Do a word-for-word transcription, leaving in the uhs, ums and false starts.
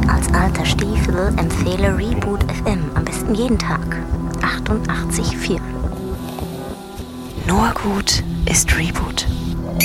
Ich als alter Stiefel empfehle Reboot F M am besten jeden Tag. achtundachtzig Komma vier. Nur gut ist Reboot.